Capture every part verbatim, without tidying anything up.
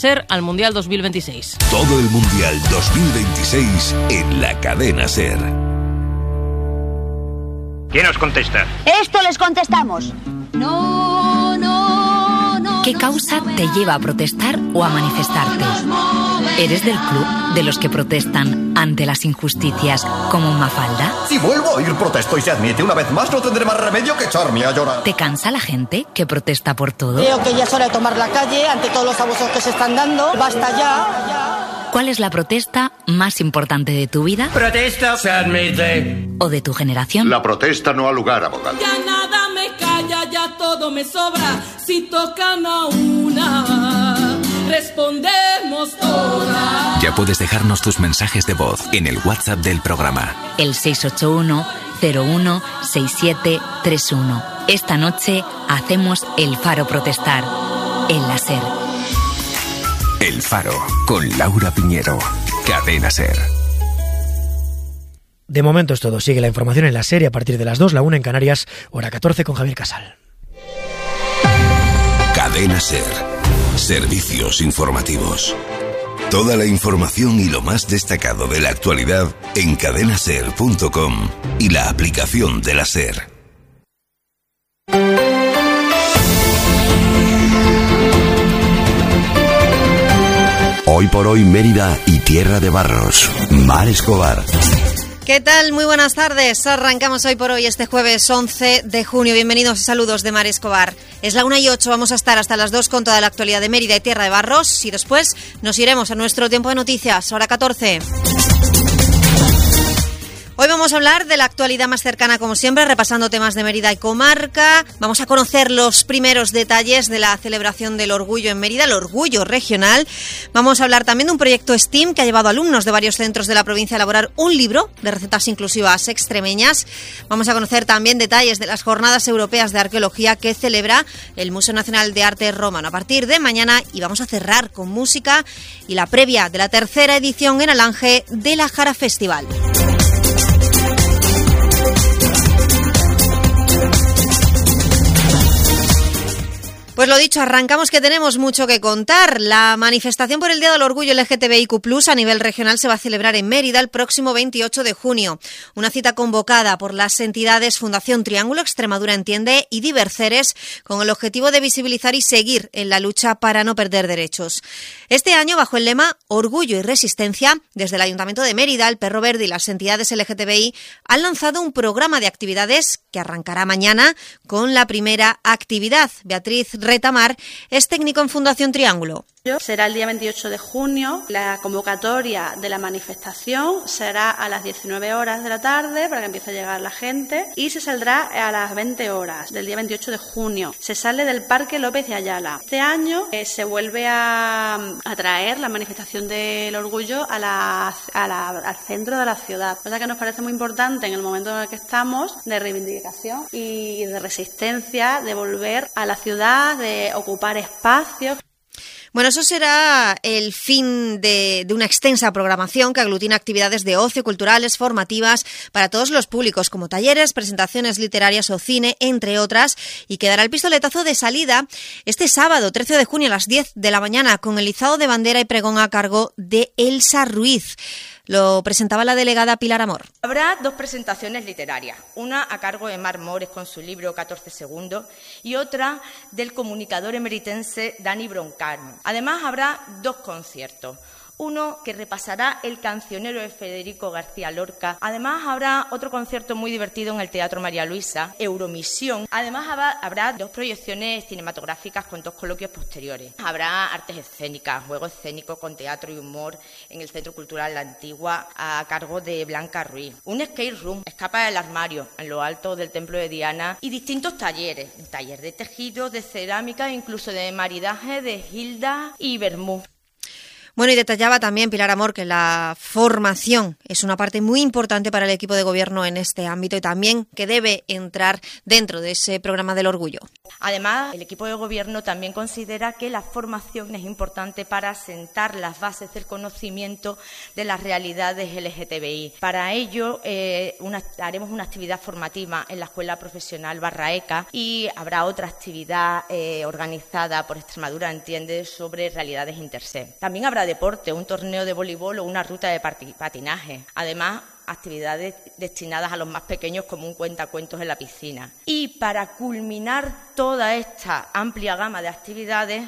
SER al Mundial dos mil veintiséis. Todo el Mundial dos mil veintiséis en la cadena SER. ¿Quién os contesta? Esto les contestamos. No, no, no. ¿Qué causa te lleva a protestar o a manifestarte? ¿Eres del club de los que protestan ante las injusticias como Mafalda? Si vuelvo a oír protesto y se admite una vez más, no tendré más remedio que echarme a llorar. ¿Te cansa la gente que protesta por todo? Creo que ya es hora de tomar la calle ante todos los abusos que se están dando. Basta ya. ya. ¿Cuál es la protesta más importante de tu vida? Protesta se admite. ¿O de tu generación? La protesta no ha lugar, abogado. Ya nada me calla, ya todo me sobra. Si tocan a una, respondemos todas. Ya puedes dejarnos tus mensajes de voz en el WhatsApp del programa. El seis ocho uno, cero uno, seis siete tres uno. Esta noche hacemos El Faro protestar en la SER. El Faro, con Laura Piñero. Cadena SER. De momento es todo. Sigue la información en la SER a partir de las dos, la una en Canarias, hora catorce con Javier Casal. Cadena SER. Servicios informativos. Toda la información y lo más destacado de la actualidad en cadena ser punto com y la aplicación de la SER. Hoy por hoy Mérida y Tierra de Barros. Mar Escobar. ¿Qué tal? Muy buenas tardes. Arrancamos hoy por hoy este jueves once de junio. Bienvenidos y saludos de Mar Escobar. Es la una y ocho, vamos a estar hasta las dos con toda la actualidad de Mérida y Tierra de Barros y después nos iremos a nuestro tiempo de noticias, hora catorce. Hoy vamos a hablar de la actualidad más cercana, como siempre, repasando temas de Mérida y comarca. Vamos a conocer los primeros detalles de la celebración del orgullo en Mérida, el orgullo regional. Vamos a hablar también de un proyecto STEAM que ha llevado a alumnos de varios centros de la provincia a elaborar un libro de recetas inclusivas extremeñas. Vamos a conocer también detalles de las Jornadas Europeas de Arqueología que celebra el Museo Nacional de Arte Romano a partir de mañana. Y vamos a cerrar con música y la previa de la tercera edición en Alange de la Jara Festival. Pues lo dicho, arrancamos que tenemos mucho que contar. La manifestación por el Día del Orgullo L G T B I Q plus, a nivel regional se va a celebrar en Mérida el próximo veintiocho de junio. Una cita convocada por las entidades Fundación Triángulo, Extremadura Entiende y Diverceres, con el objetivo de visibilizar y seguir en la lucha para no perder derechos. Este año, bajo el lema Orgullo y Resistencia, desde el Ayuntamiento de Mérida, el Perro Verde y las entidades L G T B I han lanzado un programa de actividades que arrancará mañana con la primera actividad. Beatriz Retamar es técnico en Fundación Triángulo. Será el día veintiocho de junio. La convocatoria de la manifestación será a las diecinueve horas de la tarde para que empiece a llegar la gente y se saldrá a las veinte horas del día veintiocho de junio. Se sale del Parque López de Ayala. Este año eh, se vuelve a, a traer la manifestación del orgullo a la, a la, al centro de la ciudad. Cosa que nos parece muy importante en el momento en el que estamos de reivindicación y de resistencia, de volver a la ciudad, de ocupar espacios. Bueno, eso será el fin de, de una extensa programación que aglutina actividades de ocio, culturales, formativas para todos los públicos, como talleres, presentaciones literarias o cine, entre otras, y que dará el pistoletazo de salida este sábado, trece de junio, a las diez de la mañana, con el izado de bandera y pregón a cargo de Elsa Ruiz. Lo presentaba la delegada Pilar Amor. Habrá dos presentaciones literarias, una a cargo de Mar Mores con su libro catorce segundos y otra del comunicador emeritense Dani Broncano. Además habrá dos conciertos. Uno que repasará el cancionero de Federico García Lorca. Además habrá otro concierto muy divertido en el Teatro María Luisa, Euromisión. Además habrá, habrá dos proyecciones cinematográficas con dos coloquios posteriores. Habrá artes escénicas, juego escénico con teatro y humor en el Centro Cultural La Antigua a cargo de Blanca Ruiz. Un skate room, escapa del armario en lo alto del Templo de Diana y distintos talleres, taller de tejido, de cerámica e incluso de maridaje de Hilda y Bermú. Bueno, y detallaba también Pilar Amor que la formación es una parte muy importante para el equipo de gobierno en este ámbito y también que debe entrar dentro de ese programa del orgullo. Además, el equipo de gobierno también considera que la formación es importante para sentar las bases del conocimiento de las realidades L G T B I. Para ello, eh, una, haremos una actividad formativa en la Escuela Profesional Barraeca y habrá otra actividad eh, organizada por Extremadura Entiende sobre realidades intersex. También habrá deporte, un torneo de voleibol o una ruta de patinaje. Además, actividades destinadas a los más pequeños como un cuentacuentos en la piscina. Y para culminar toda esta amplia gama de actividades...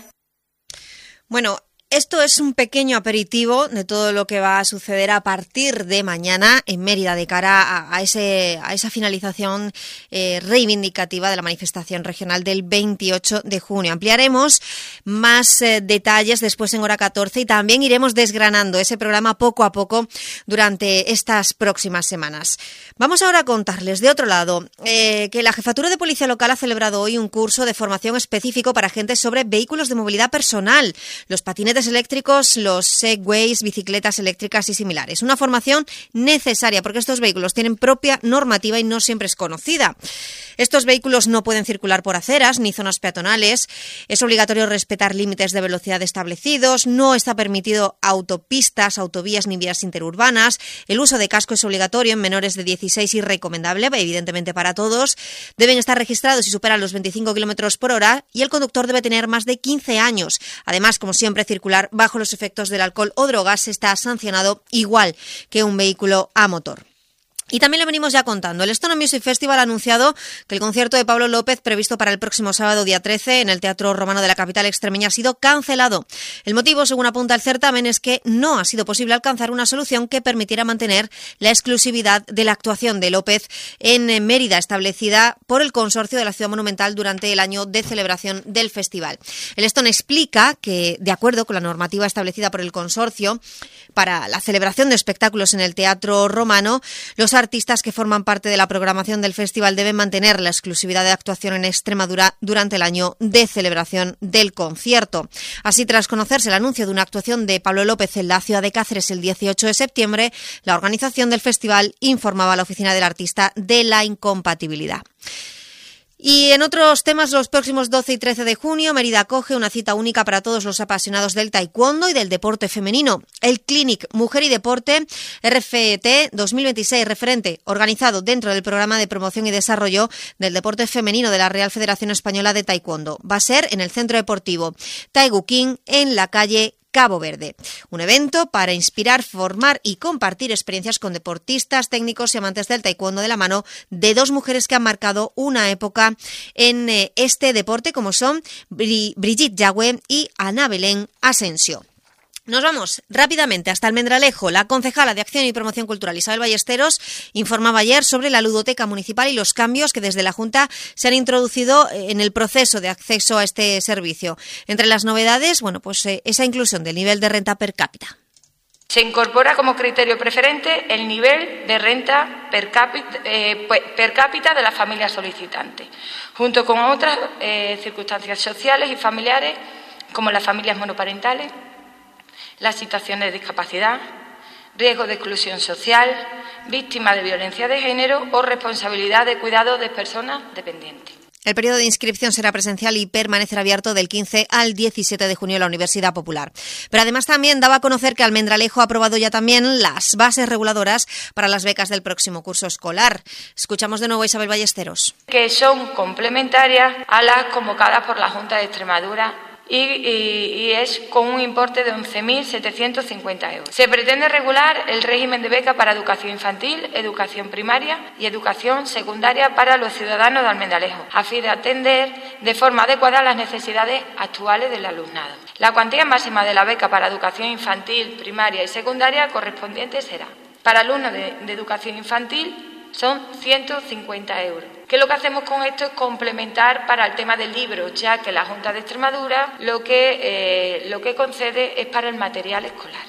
Bueno, esto es un pequeño aperitivo de todo lo que va a suceder a partir de mañana en Mérida de cara a, a, ese, a esa finalización eh, reivindicativa de la manifestación regional del veintiocho de junio. Ampliaremos más eh, detalles después en hora catorce y también iremos desgranando ese programa poco a poco durante estas próximas semanas. Vamos ahora a contarles de otro lado eh, que la Jefatura de Policía Local ha celebrado hoy un curso de formación específico para agentes sobre vehículos de movilidad personal, los patinetes eléctricos, los segways, bicicletas eléctricas y similares. Una formación necesaria porque estos vehículos tienen propia normativa y no siempre es conocida. Estos vehículos no pueden circular por aceras ni zonas peatonales. Es obligatorio respetar límites de velocidad establecidos. No está permitido autopistas, autovías ni vías interurbanas. El uso de casco es obligatorio en menores de dieciséis y recomendable, evidentemente para todos. Deben estar registrados si superan los veinticinco kilómetros por hora y el conductor debe tener más de quince años. Además, como siempre, circular bajo los efectos del alcohol o drogas está sancionado igual que un vehículo a motor. Y también le venimos ya contando. El Estona Music Festival ha anunciado que el concierto de Pablo López, previsto para el próximo sábado día trece en el Teatro Romano de la capital extremeña, ha sido cancelado. El motivo, según apunta el certamen, es que no ha sido posible alcanzar una solución que permitiera mantener la exclusividad de la actuación de López en Mérida, establecida por el Consorcio de la Ciudad Monumental durante el año de celebración del festival. El Estona explica que, de acuerdo con la normativa establecida por el Consorcio para la celebración de espectáculos en el Teatro Romano, los artistas que forman parte de la programación del festival deben mantener la exclusividad de actuación en Extremadura durante el año de celebración del concierto. Así, tras conocerse el anuncio de una actuación de Pablo López en la ciudad de Cáceres el dieciocho de septiembre, la organización del festival informaba a la oficina del artista de la incompatibilidad. Y en otros temas, los próximos doce y trece de junio, Mérida acoge una cita única para todos los apasionados del taekwondo y del deporte femenino. El Clinic Mujer y Deporte R F T dos mil veintiséis, referente organizado dentro del programa de promoción y desarrollo del deporte femenino de la Real Federación Española de Taekwondo. Va a ser en el Centro Deportivo Taegu King, en la calle Cabo Verde. Un evento para inspirar, formar y compartir experiencias con deportistas, técnicos y amantes del taekwondo de la mano de dos mujeres que han marcado una época en este deporte, como son Brigitte Yagüe y Ana Belén Asensio. Nos vamos rápidamente hasta Almendralejo. La concejala de Acción y Promoción Cultural, Isabel Ballesteros, informaba ayer sobre la ludoteca municipal y los cambios que desde la Junta se han introducido en el proceso de acceso a este servicio. Entre las novedades, bueno, pues eh, esa inclusión del nivel de renta per cápita. Se incorpora como criterio preferente el nivel de renta per cápita, eh, per cápita de la familia solicitante, junto con otras eh, circunstancias sociales y familiares, como las familias monoparentales, las situaciones de discapacidad, riesgo de exclusión social, víctima de violencia de género o responsabilidad de cuidado de personas dependientes. El periodo de inscripción será presencial y permanecerá abierto del quince al diecisiete de junio en la Universidad Popular. Pero además también daba a conocer que Almendralejo ha aprobado ya también las bases reguladoras para las becas del próximo curso escolar. Escuchamos de nuevo a Isabel Ballesteros. Que son complementarias a las convocadas por la Junta de Extremadura Y, y, y es con un importe de once mil setecientos cincuenta euros. Se pretende regular el régimen de beca para educación infantil, educación primaria y educación secundaria para los ciudadanos de Almendralejo, a fin de atender de forma adecuada las necesidades actuales del alumnado. La cuantía máxima de la beca para educación infantil, primaria y secundaria correspondiente será: para alumnos de, de educación infantil son ciento cincuenta euros. Que lo que hacemos con esto es complementar para el tema del libro, ya que la Junta de Extremadura lo que, eh, lo que concede es para el material escolar.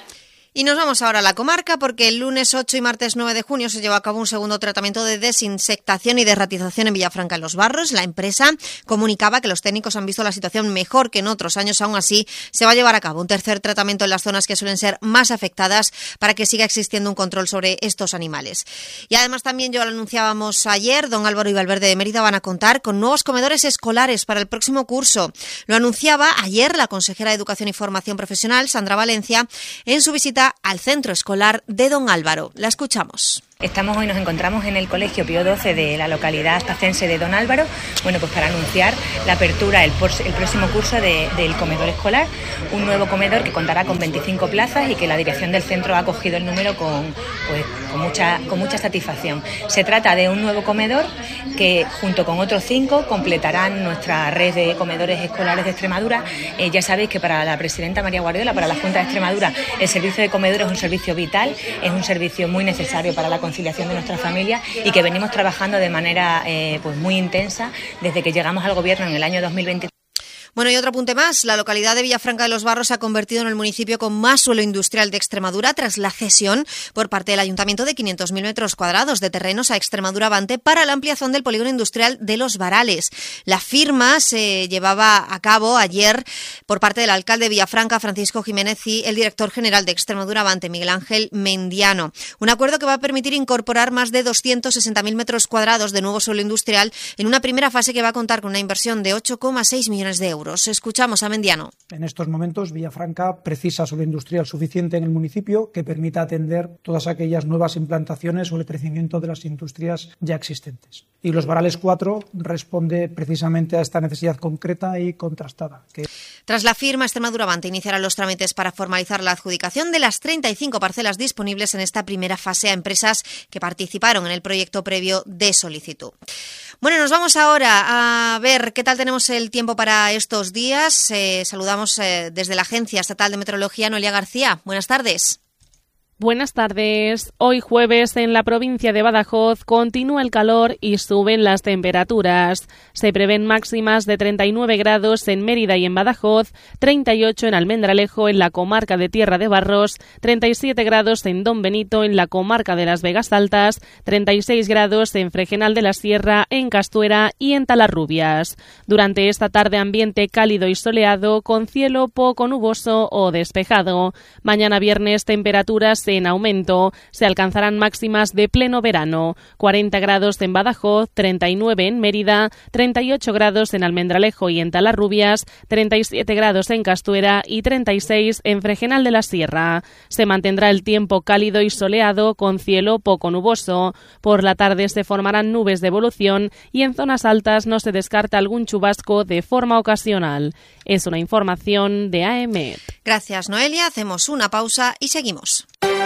Y nos vamos ahora a la comarca porque el lunes ocho y martes nueve de junio se llevó a cabo un segundo tratamiento de desinsectación y derratización en Villafranca de los Barros. La empresa comunicaba que los técnicos han visto la situación mejor que en otros años. Aún así, se va a llevar a cabo un tercer tratamiento en las zonas que suelen ser más afectadas para que siga existiendo un control sobre estos animales. Y además también, ya lo anunciábamos ayer, don Álvaro y Valverde de Mérida van a contar con nuevos comedores escolares para el próximo curso. Lo anunciaba ayer la consejera de Educación y Formación Profesional, Sandra Valencia, en su visita al centro escolar de don Álvaro. La escuchamos. Estamos hoy, nos encontramos en el Colegio Pío doce de la localidad astacense de Don Álvaro, bueno, pues para anunciar la apertura el, el próximo curso de, del comedor escolar, un nuevo comedor que contará con veinticinco plazas y que la dirección del centro ha acogido el número con, pues, con, mucha, con mucha satisfacción. Se trata de un nuevo comedor que, junto con otros cinco, completarán nuestra red de comedores escolares de Extremadura. Eh, ya sabéis que para la presidenta María Guardiola, para la Junta de Extremadura, el servicio de comedor es un servicio vital, es un servicio muy necesario para la conciliación de nuestra familia y que venimos trabajando de manera eh, pues muy intensa desde que llegamos al gobierno en el año dos mil veinte. Bueno, y otro apunte más. La localidad de Villafranca de los Barros se ha convertido en el municipio con más suelo industrial de Extremadura tras la cesión por parte del Ayuntamiento de quinientos mil metros cuadrados de terrenos a Extremadura Avante para la ampliación del polígono industrial de Los Varales. La firma se llevaba a cabo ayer por parte del alcalde de Villafranca, Francisco Jiménez, y el director general de Extremadura Avante, Miguel Ángel Mendiano. Un acuerdo que va a permitir incorporar más de doscientos sesenta mil metros cuadrados de nuevo suelo industrial en una primera fase que va a contar con una inversión de ocho coma seis millones de euros. Escuchamos a Mendiano. En estos momentos, Villafranca precisa suelo industrial suficiente en el municipio que permita atender todas aquellas nuevas implantaciones o el crecimiento de las industrias ya existentes. Y Los Varales cuatro responde precisamente a esta necesidad concreta y contrastada. Que... Tras la firma, Extremadura Avante iniciará los trámites para formalizar la adjudicación de las treinta y cinco parcelas disponibles en esta primera fase a empresas que participaron en el proyecto previo de solicitud. Bueno, nos vamos ahora a ver qué tal tenemos el tiempo para estos días. Eh, saludamos eh, desde la Agencia Estatal de Meteorología, Noelia García. Buenas tardes. Buenas tardes. Hoy jueves en la provincia de Badajoz continúa el calor y suben las temperaturas. Se prevén máximas de treinta y nueve grados en Mérida y en Badajoz, treinta y ocho en Almendralejo en la comarca de Tierra de Barros, treinta y siete grados en Don Benito en la comarca de Las Vegas Altas, treinta y seis grados en Fregenal de la Sierra, en Castuera y en Talarrubias. Durante esta tarde ambiente cálido y soleado con cielo poco nuboso o despejado. Mañana viernes temperaturas en aumento. Se alcanzarán máximas de pleno verano. cuarenta grados en Badajoz, treinta y nueve en Mérida, treinta y ocho grados en Almendralejo y en Talarrubias, treinta y siete grados en Castuera y treinta y seis en Fregenal de la Sierra. Se mantendrá el tiempo cálido y soleado con cielo poco nuboso. Por la tarde se formarán nubes de evolución y en zonas altas no se descarta algún chubasco de forma ocasional. Es una información de A M E T. Gracias, Noelia. Hacemos una pausa y seguimos.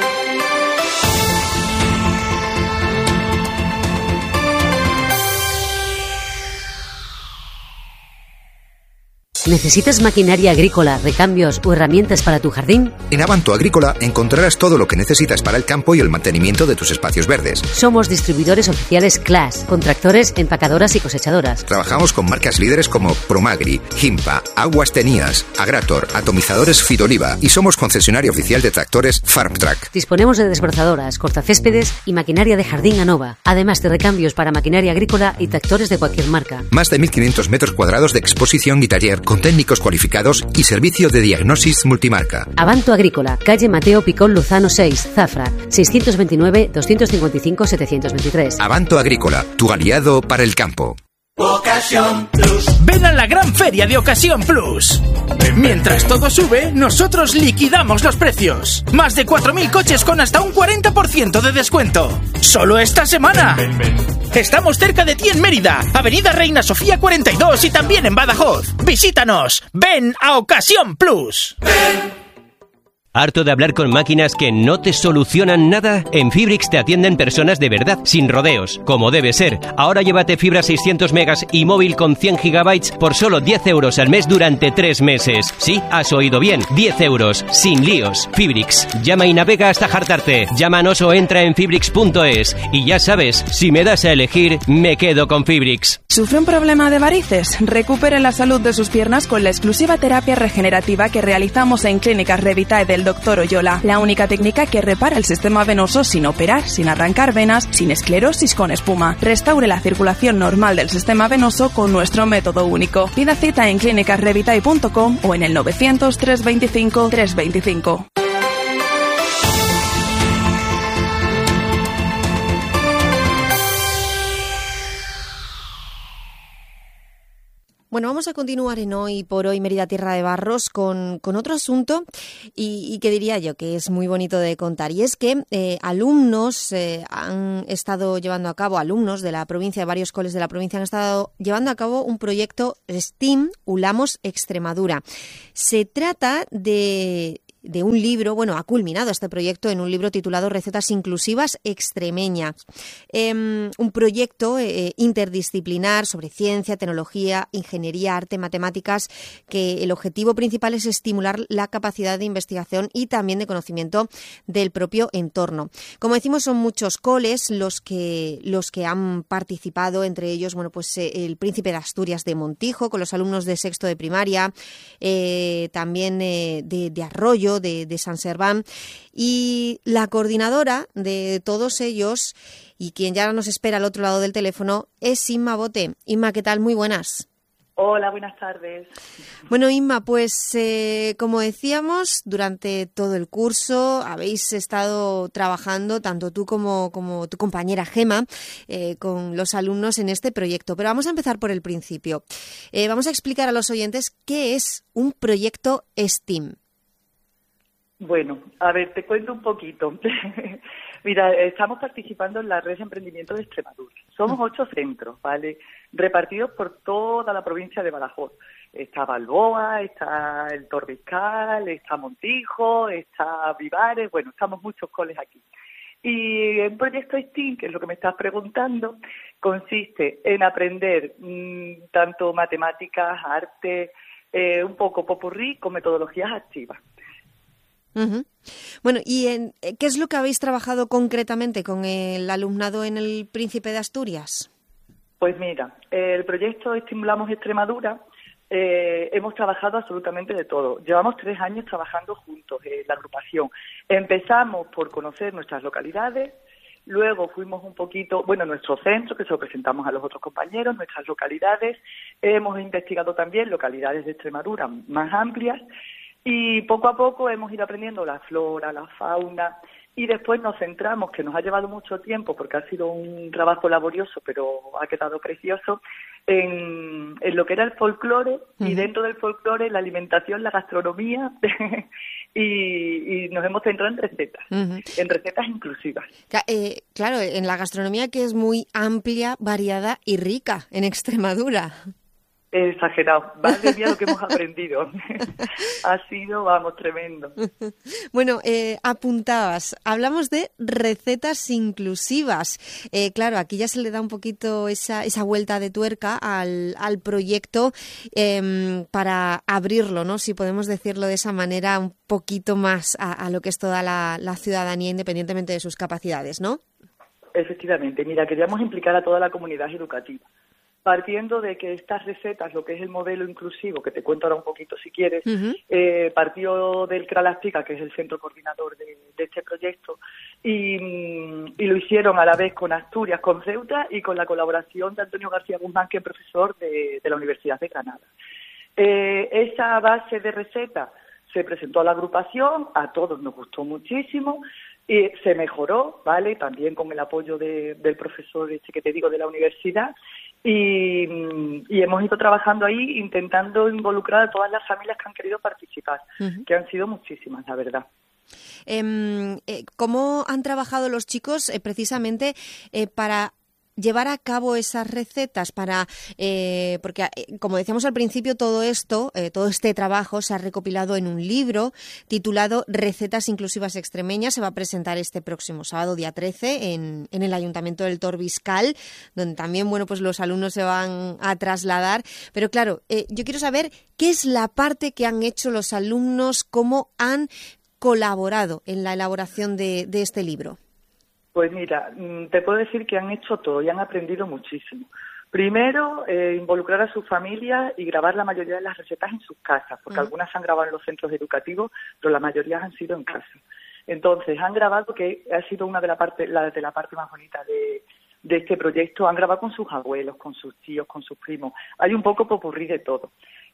¿Necesitas maquinaria agrícola, recambios o herramientas para tu jardín? En Avanto Agrícola encontrarás todo lo que necesitas para el campo y el mantenimiento de tus espacios verdes. Somos distribuidores oficiales Claas, con tractores, empacadoras y cosechadoras. Trabajamos con marcas líderes como Promagri, Gimpa, Aguas Tenías, Agrator, Atomizadores Fidoliva y somos concesionario oficial de tractores FarmTrack. Disponemos de desbrozadoras, cortacéspedes y maquinaria de jardín ANOVA, además de recambios para maquinaria agrícola y tractores de cualquier marca. Más de mil quinientos metros cuadrados de exposición y taller con técnicos cualificados y servicio de diagnosis multimarca. Avanto Agrícola, calle Mateo Picón Luzano seis, Zafra, seiscientos veintinueve, doscientos cincuenta y cinco, setecientos veintitrés. Avanto Agrícola, tu aliado para el campo. Ocasión Plus. Ven a la gran feria de Ocasión Plus. Mientras todo sube, nosotros liquidamos los precios. Más de cuatro mil coches con hasta un cuarenta por ciento de descuento. Solo esta semana. Ven, ven, ven. Estamos cerca de ti en Mérida, Avenida Reina Sofía cuarenta y dos y también en Badajoz. Visítanos. Ven a Ocasión Plus. Ven. ¿Harto de hablar con máquinas que no te solucionan nada? En Fibrix te atienden personas de verdad, sin rodeos, como debe ser. Ahora llévate fibra seiscientos megas y móvil con cien gigabytes por solo diez euros al mes durante tres meses. Sí, has oído bien, diez euros, sin líos. Fibrix, llama y navega hasta hartarte. Llámanos o entra en fibrix punto es. Y ya sabes, si me das a elegir, me quedo con Fibrix. ¿Sufre un problema de varices? Recupere la salud de sus piernas con la exclusiva terapia regenerativa que realizamos en Clínicas Revitae del del doctor Oyola, la única técnica que repara el sistema venoso sin operar, sin arrancar venas, sin esclerosis con espuma. Restaure la circulación normal del sistema venoso con nuestro método único. Pida cita en clínicas revitay punto com o en el novecientos, trescientos veinticinco, trescientos veinticinco. Bueno, vamos a continuar en Hoy por Hoy Mérida Tierra de Barros con, con otro asunto y, y que diría yo que es muy bonito de contar. Y es que eh, alumnos eh, han estado llevando a cabo, alumnos de la provincia, de varios coles de la provincia, han estado llevando a cabo un proyecto STEAM, Ulamos Extremadura. Se trata de... de un libro, bueno, ha culminado este proyecto en un libro titulado Recetas Inclusivas Extremeñas. Eh, un proyecto eh, interdisciplinar sobre ciencia, tecnología, ingeniería, arte, matemáticas, que el objetivo principal es estimular la capacidad de investigación y también de conocimiento del propio entorno. Como decimos, son muchos coles los que, los que han participado, entre ellos, bueno, pues eh, el Príncipe de Asturias de Montijo, con los alumnos de sexto de primaria, eh, también eh, de, de Arroyo, De, de San Serván, y la coordinadora de todos ellos y quien ya nos espera al otro lado del teléfono es Inma Bote. Inma, ¿qué tal? Muy buenas. Hola, buenas tardes. Bueno, Inma, pues eh, como decíamos, durante todo el curso habéis estado trabajando, tanto tú como, como tu compañera Gema, eh, con los alumnos en este proyecto. Pero vamos a empezar por el principio. Eh, vamos a explicar a los oyentes qué es un proyecto STEAM. Bueno, a ver, te cuento un poquito. Mira, estamos participando en la Red de Emprendimiento de Extremadura. Somos ocho centros, ¿vale? Repartidos por toda la provincia de Badajoz. Está Balboa, está el Torbiscal, está Montijo, está Vivares, bueno, estamos muchos coles aquí. Y el proyecto STEAM, que es lo que me estás preguntando, consiste en aprender mmm, tanto matemáticas, arte, eh, un poco popurrí con metodologías activas. Uh-huh. Bueno, ¿y en, qué es lo que habéis trabajado concretamente con el alumnado en el Príncipe de Asturias? Pues mira, el proyecto Estimulamos Extremadura, eh, hemos trabajado absolutamente de todo. Llevamos tres años trabajando juntos en la agrupación. Empezamos por conocer nuestras localidades, luego fuimos un poquito, bueno, nuestro centro, que se lo presentamos a los otros compañeros, nuestras localidades. Hemos investigado también localidades de Extremadura más amplias. Y poco a poco hemos ido aprendiendo la flora, la fauna, y después nos centramos, que nos ha llevado mucho tiempo porque ha sido un trabajo laborioso, pero ha quedado precioso, en, en lo que era el folclore, uh-huh. Y dentro del folclore la alimentación, la gastronomía, y, y nos hemos centrado en recetas, uh-huh. En recetas inclusivas. Eh, claro, en la gastronomía que es muy amplia, variada y rica en Extremadura. Exagerado, madre mía lo que hemos aprendido. Ha sido, vamos, tremendo. Bueno, eh, apuntabas, hablamos de recetas inclusivas. Eh, claro, aquí ya se le da un poquito esa, esa vuelta de tuerca al, al proyecto eh, para abrirlo, ¿no? Si podemos decirlo de esa manera, un poquito más a, a lo que es toda la, la ciudadanía, independientemente de sus capacidades, ¿no? Efectivamente, mira, queríamos implicar a toda la comunidad educativa. Partiendo de que estas recetas, lo que es el modelo inclusivo, que te cuento ahora un poquito si quieres, uh-huh. eh, partió del CRALASPICA, que es el centro coordinador de, de este proyecto, y, y lo hicieron a la vez con Asturias, con Ceuta y con la colaboración de Antonio García Guzmán, que es profesor de, de la Universidad de Granada. Eh, esa base de recetas se presentó a la agrupación, a todos nos gustó muchísimo, y se mejoró, ¿vale? También con el apoyo de, del profesor este que te digo de la universidad. Y, y hemos ido trabajando ahí intentando involucrar a todas las familias que han querido participar, uh-huh. Que han sido muchísimas, la verdad. Eh, eh, ¿Cómo han trabajado los chicos eh, precisamente eh, para llevar a cabo esas recetas para eh, porque eh, como decíamos al principio, todo esto, eh, todo este trabajo se ha recopilado en un libro titulado Recetas Inclusivas Extremeñas? Se va a presentar este próximo sábado, día trece, en, en el Ayuntamiento del Torbiscal, donde también, bueno, pues los alumnos se van a trasladar. Pero claro, eh, yo quiero saber qué es la parte que han hecho los alumnos, cómo han colaborado en la elaboración de, de este libro. Pues mira, te puedo decir que han hecho todo y han aprendido muchísimo, Primero, eh, involucrar a sus familias y grabar la mayoría de las recetas en sus casas, porque uh-huh. algunas se han grabado en los centros educativos, pero la mayoría han sido en casa. Entonces, han grabado, que ha sido una de la parte, la de la parte más bonita de, de este proyecto, han grabado con sus abuelos, con sus tíos, con sus primos. Hay un poco popurrí de todo.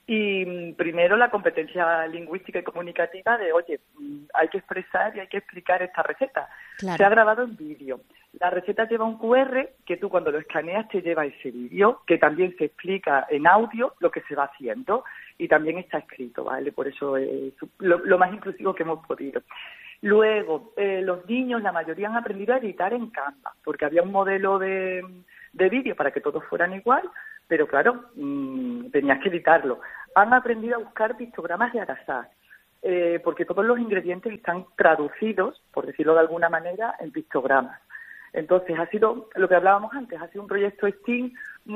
Y primero la competencia lingüística y comunicativa de, oye, hay que expresar y hay que explicar esta receta. Claro. Se ha grabado en vídeo. La receta lleva un cu erre que tú cuando lo escaneas te lleva ese vídeo, que también se explica en audio lo que se va haciendo y también está escrito, ¿vale? Por eso es lo, lo más inclusivo que hemos podido. Luego, eh, los niños, la mayoría han aprendido a editar en Canva, porque había un modelo de, de vídeo para que todos fueran igual, pero claro, mmm, tenías que editarlo. Han aprendido a buscar pictogramas de Arasá, eh, porque todos los ingredientes están traducidos, por decirlo de alguna manera, en pictogramas. Entonces, ha sido lo que hablábamos antes, ha sido un proyecto STEAM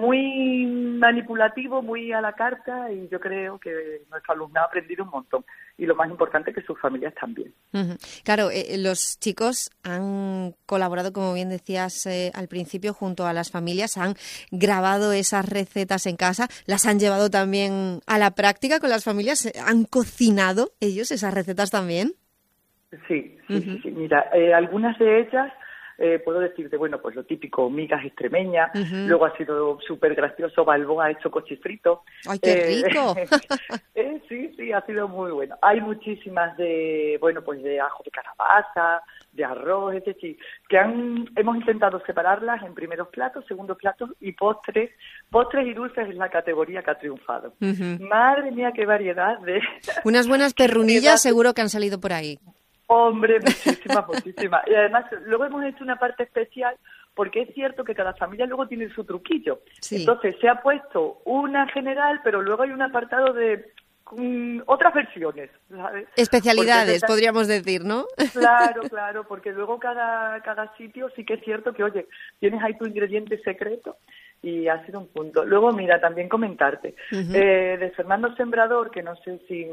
muy manipulativo, muy a la carta, y yo creo que nuestro alumnado ha aprendido un montón. Y lo más importante, que sus familias también. Uh-huh. Claro, eh, los chicos han colaborado, como bien decías eh, al principio, junto a las familias, han grabado esas recetas en casa, las han llevado también a la práctica con las familias, ¿han cocinado ellos esas recetas también? Sí, sí, uh-huh. sí, sí. Mira, eh, algunas de ellas... Eh, puedo decirte, bueno, pues lo típico, migas extremeñas, uh-huh. luego ha sido súper gracioso, Balboa ha hecho cochifrito. ¡Ay, qué eh, rico! eh, sí, sí, ha sido muy bueno. Hay muchísimas de, bueno, pues de ajo de calabaza, de arroz, es decir, que han, hemos intentado separarlas en primeros platos, segundos platos y postres. Postres y dulces es la categoría que ha triunfado. Uh-huh. Madre mía, qué variedad de... Unas buenas perrunillas seguro que han salido por ahí. Hombre, muchísimas, muchísimas. Y además, luego hemos hecho una parte especial, porque es cierto que cada familia luego tiene su truquillo. Sí. Entonces, se ha puesto una general, pero luego hay un apartado de um, otras versiones, ¿sabes? Especialidades, está... podríamos decir, ¿no? Claro, claro, porque luego cada, cada sitio sí que es cierto que, oye, tienes ahí tu ingrediente secreto, y ha sido un punto. Luego, mira, también comentarte, uh-huh. eh, de Fernando Sembrador, que no sé si...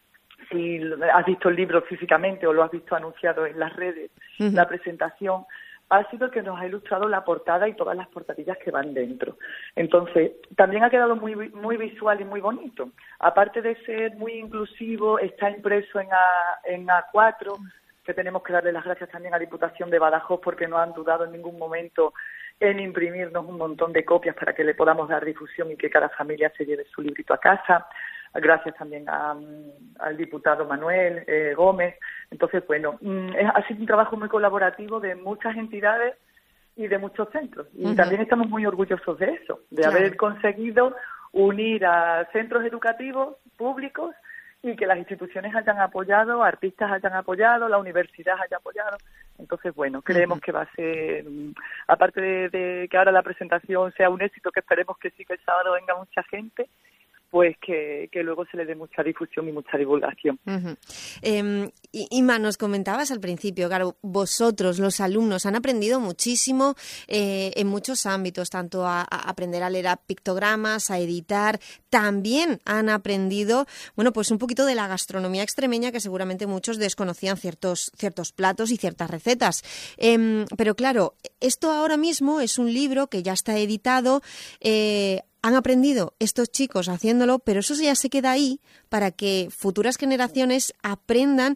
si has visto el libro físicamente o lo has visto anunciado en las redes, uh-huh. la presentación, ha sido el que nos ha ilustrado la portada y todas las portadillas que van dentro. Entonces, también ha quedado muy muy visual y muy bonito. Aparte de ser muy inclusivo, está impreso en A, en A cuatro, que tenemos que darle las gracias también a Diputación de Badajoz, porque no han dudado en ningún momento en imprimirnos un montón de copias para que le podamos dar difusión y que cada familia se lleve su librito a casa. Gracias también a, al diputado Manuel eh, Gómez. Entonces, bueno, es, ha sido un trabajo muy colaborativo de muchas entidades y de muchos centros. Y uh-huh. también estamos muy orgullosos de eso, de claro. haber conseguido unir a centros educativos públicos y que las instituciones hayan apoyado, artistas hayan apoyado, la universidad haya apoyado. Entonces, bueno, creemos uh-huh. que va a ser, aparte de, de que ahora la presentación sea un éxito, que esperemos que sí, que el sábado venga mucha gente, pues que, que luego se le dé mucha difusión y mucha divulgación. Uh-huh. Eh, Inma, nos comentabas al principio, claro, vosotros, los alumnos, han aprendido muchísimo eh, en muchos ámbitos, tanto a, a aprender a leer a pictogramas, a editar, también han aprendido, bueno, pues un poquito de la gastronomía extremeña, que seguramente muchos desconocían ciertos, ciertos platos y ciertas recetas. Eh, pero claro, esto ahora mismo es un libro que ya está editado, eh, han aprendido estos chicos haciéndolo, pero eso ya se queda ahí para que futuras generaciones aprendan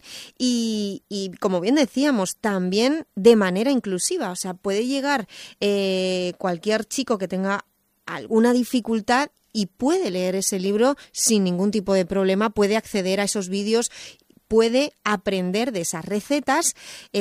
y, y como bien decíamos, también de manera inclusiva. O sea, puede llegar eh, cualquier chico que tenga alguna dificultad y puede leer ese libro sin ningún tipo de problema, puede acceder a esos vídeos, puede aprender de esas recetas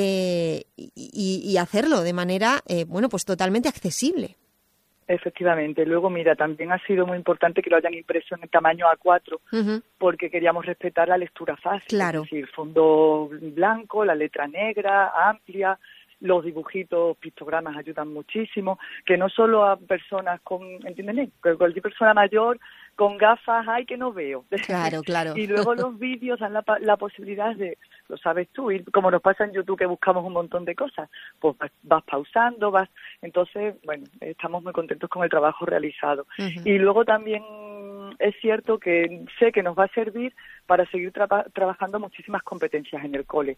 eh, y, y hacerlo de manera, eh, bueno, pues totalmente accesible. Efectivamente. Luego, mira, también ha sido muy importante que lo hayan impreso en el tamaño A cuatro, uh-huh. porque queríamos respetar la lectura fácil. Claro. Es decir, fondo blanco, la letra negra, amplia, los dibujitos, pictogramas ayudan muchísimo, que no solo a personas con, ¿entienden? Que cualquier persona mayor con gafas, ¡ay, que no veo! Claro, claro. Y luego los vídeos dan la, la posibilidad de, lo sabes tú, y como nos pasa en YouTube que buscamos un montón de cosas, pues vas, vas pausando, vas... Entonces, bueno, estamos muy contentos con el trabajo realizado. Uh-huh. Y luego también es cierto que sé que nos va a servir para seguir tra- trabajando muchísimas competencias en el cole,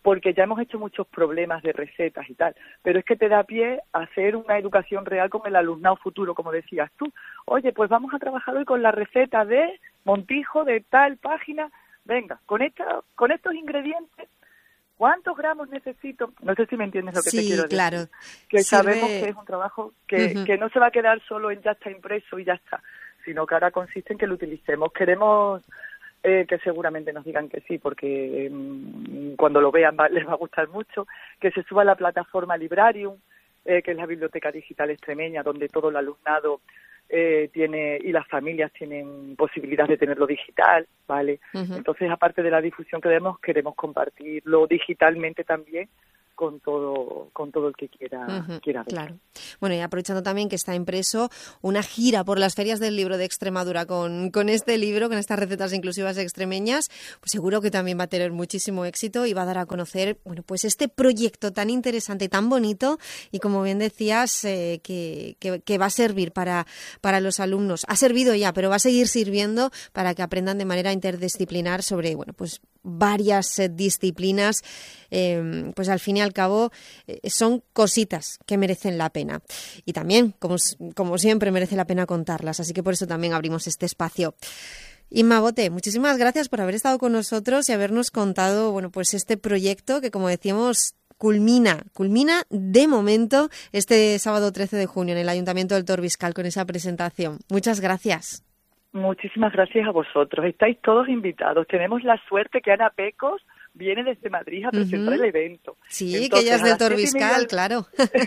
porque ya hemos hecho muchos problemas de recetas y tal, pero es que te da pie a hacer una educación real con el alumnado futuro, como decías tú. Oye, pues vamos a trabajar hoy con la receta de Montijo, de tal página, venga, con esta, con estos ingredientes, ¿cuántos gramos necesito? No sé si me entiendes lo que sí, te quiero decir. Claro. Que Sirve... sabemos que es un trabajo que, uh-huh. que no se va a quedar solo en ya está impreso y ya está, sino que ahora consiste en que lo utilicemos. Queremos... Eh, que seguramente nos digan que sí, porque eh, cuando lo vean va, les va a gustar mucho, que se suba a la plataforma Librarium, eh, que es la biblioteca digital extremeña, donde todo el alumnado eh, tiene y las familias tienen posibilidad de tenerlo digital, ¿vale? Uh-huh. Entonces, aparte de la difusión que demos, queremos compartirlo digitalmente también con todo con todo el que quiera uh-huh, quiera ver. Claro. Bueno, y aprovechando también que está impreso una gira por las ferias del libro de Extremadura con, con este libro, con estas recetas inclusivas extremeñas, pues seguro que también va a tener muchísimo éxito y va a dar a conocer, bueno, pues este proyecto tan interesante, tan bonito y como bien decías, eh, que, que, que va a servir para, para los alumnos. Ha servido ya, pero va a seguir sirviendo para que aprendan de manera interdisciplinar sobre, bueno, pues varias eh, disciplinas, eh, pues al fin y al cabo eh, son cositas que merecen la pena y también, como, como siempre, merece la pena contarlas, así que por eso también abrimos este espacio. Inma Bote, muchísimas gracias por haber estado con nosotros y habernos contado, bueno, pues este proyecto que, como decíamos, culmina, culmina de momento este sábado trece de junio en el Ayuntamiento del Torbiscal con esa presentación. Muchas gracias. Muchísimas gracias a vosotros. Estáis todos invitados. Tenemos la suerte que Ana Pecos viene desde Madrid a presentar uh-huh. el evento. Sí, Entonces, que ella es del Torbiscal, de... claro.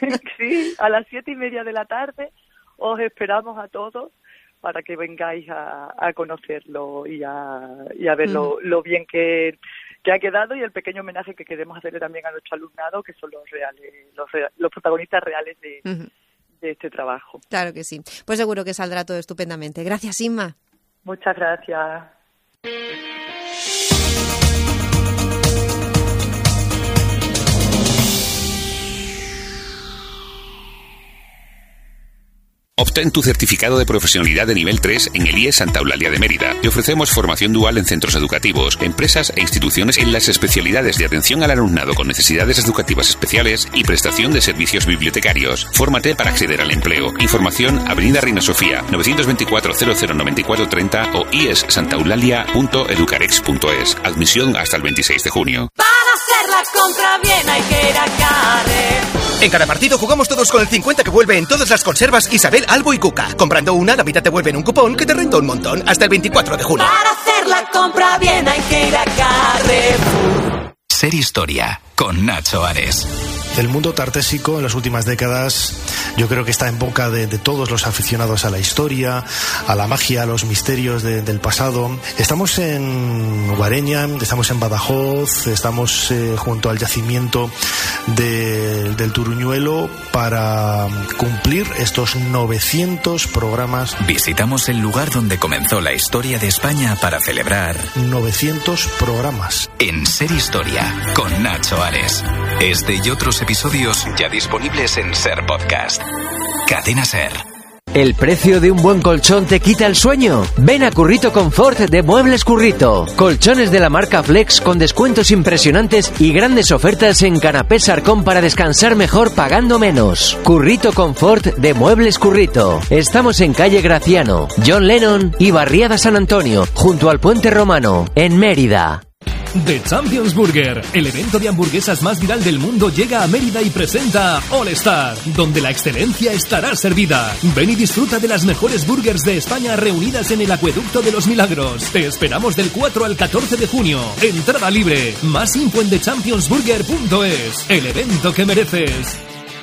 Sí, a las siete y media de la tarde os esperamos a todos para que vengáis a, a conocerlo y a, y a ver uh-huh. lo, lo bien que, que ha quedado y el pequeño homenaje que queremos hacerle también a nuestro alumnado, que son los reales, los, los protagonistas reales de... Uh-huh. de este trabajo. Claro que sí. Pues seguro que saldrá todo estupendamente. Gracias, Inma. Muchas gracias. Obtén tu certificado de profesionalidad de nivel tres en el I E S Santa Eulalia de Mérida. Te ofrecemos formación dual en centros educativos, empresas e instituciones en las especialidades de atención al alumnado con necesidades educativas especiales y prestación de servicios bibliotecarios. Fórmate para acceder al empleo. Información: Avenida Reina Sofía, novecientos veinticuatro cero cero noventa y cuatro treinta o i e s santa eulalia punto educarex punto es. Admisión hasta el veintiséis de junio. Para hacer la compra bien hay que ir a Carrefour. En cada partido jugamos todos con el cincuenta que vuelve en todas las conservas Isabel, Albo y Cuca. Comprando una, la mitad te vuelve en un cupón que te renta un montón hasta el veinticuatro de junio. Para hacer la compra bien hay que ir a Carrefour. Ser Historia con Nacho Ares. El mundo tartésico en las últimas décadas yo creo que está en boca de, de todos los aficionados a la historia, a la magia, a los misterios de, del pasado. Estamos en Guareña, estamos en Badajoz, estamos eh, junto al yacimiento de, del Turuñuelo para cumplir estos novecientos programas. Visitamos el lugar donde comenzó la historia de España para celebrar novecientos programas. En Ser Historia con Nacho Ares. Este y otros episodios ya disponibles en Ser Podcast. Cadena Ser. ¿El precio de un buen colchón te quita el sueño? Ven a Currito Confort de Muebles Currito. Colchones de la marca Flex con descuentos impresionantes y grandes ofertas en canapés Arcón para descansar mejor pagando menos. Currito Confort de Muebles Currito. Estamos en calle Graciano, John Lennon y Barriada San Antonio, junto al Puente Romano, en Mérida. The Champions Burger, el evento de hamburguesas más viral del mundo, llega a Mérida y presenta All Star, donde la excelencia estará servida. Ven y disfruta de las mejores burgers de España reunidas en el Acueducto de los Milagros. Te esperamos del cuatro al catorce de junio. Entrada libre. Más info en the champions burger punto es. El evento que mereces.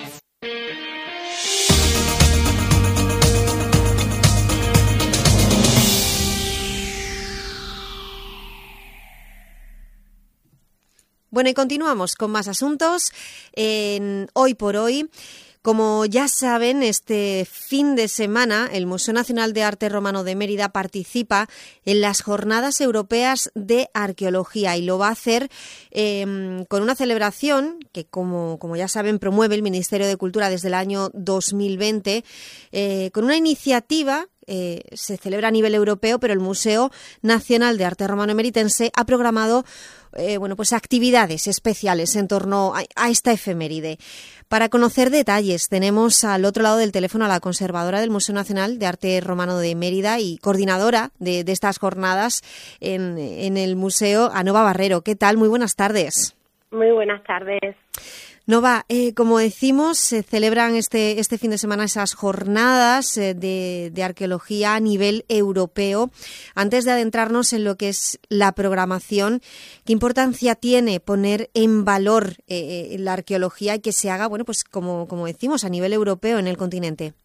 Bueno, y continuamos con más asuntos. En Hoy por Hoy, como ya saben, este fin de semana el Museo Nacional de Arte Romano de Mérida participa en las Jornadas Europeas de Arqueología y lo va a hacer eh, con una celebración que, como, como ya saben, promueve el Ministerio de Cultura desde el año dos mil veinte, eh, con una iniciativa. Eh, se celebra a nivel europeo, pero el Museo Nacional de Arte Romano Emeritense ha programado eh, bueno, pues actividades especiales en torno a, a esta efeméride. Para conocer detalles tenemos al otro lado del teléfono a la conservadora del Museo Nacional de Arte Romano de Mérida y coordinadora de, de estas jornadas en, en el museo, a Nova Barrero. ¿Qué tal? Muy buenas tardes. Muy buenas tardes. Nova, eh, como decimos, se celebran este, este fin de semana esas jornadas eh, de, de arqueología a nivel europeo. Antes de adentrarnos en lo que es la programación, ¿qué importancia tiene poner en valor eh, la arqueología y que se haga, bueno, pues como, como decimos, a nivel europeo en el continente?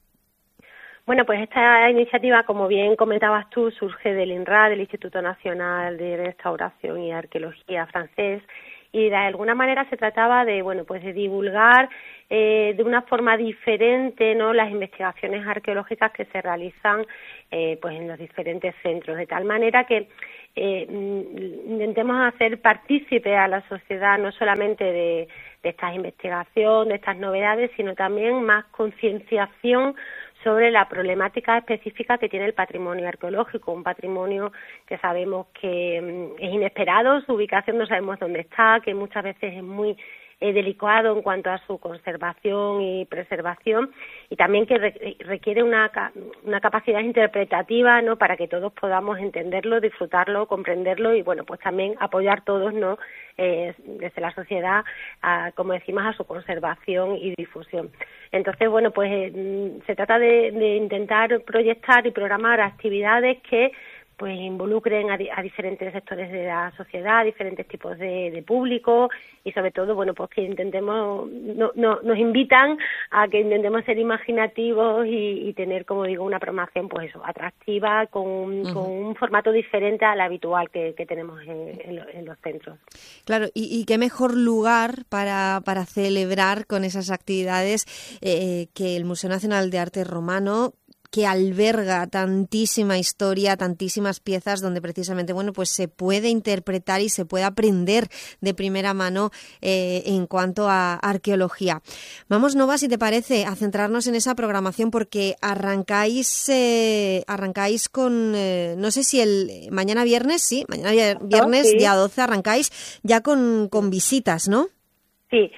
Bueno, pues esta iniciativa, como bien comentabas tú, surge del INRA, del Instituto Nacional de Restauración y Arqueología francés, y de alguna manera se trataba de, bueno, pues de divulgar eh, de una forma diferente, ¿no?, las investigaciones arqueológicas que se realizan eh, pues en los diferentes centros, de tal manera que eh, intentemos hacer partícipe a la sociedad no solamente de, de estas investigaciones, de estas novedades, sino también más concienciación sobre la problemática específica que tiene el patrimonio arqueológico, un patrimonio que sabemos que mm, es inesperado, su ubicación no sabemos dónde está, que muchas veces es muy eh, delicado en cuanto a su conservación y preservación, y también que re- requiere una, una capacidad interpretativa, ¿no?, para que todos podamos entenderlo, disfrutarlo, comprenderlo y, bueno, pues también apoyar todos, ¿no?, eh, desde la sociedad, a, como decimos, a su conservación y difusión. Entonces, bueno, pues eh, se trata de, de intentar proyectar y programar actividades que pues involucren a, di- a diferentes sectores de la sociedad, diferentes tipos de, de público y sobre todo, bueno, pues que intentemos, no, no, nos invitan a que intentemos ser imaginativos y, y tener, como digo, una programación pues eso, atractiva, con, uh-huh. con un formato diferente al habitual que, que tenemos en, en, lo, en los centros. Claro, y, y qué mejor lugar para, para celebrar con esas actividades eh, que el Museo Nacional de Arte Romano, que alberga tantísima historia, tantísimas piezas donde precisamente, bueno, pues se puede interpretar y se puede aprender de primera mano eh, en cuanto a arqueología. Vamos, Nova, si te parece, a centrarnos en esa programación porque arrancáis eh, arrancáis con, eh, no sé si el mañana viernes, sí, mañana viernes, oh, sí. día doce, arrancáis ya con, con visitas, ¿no? Sí,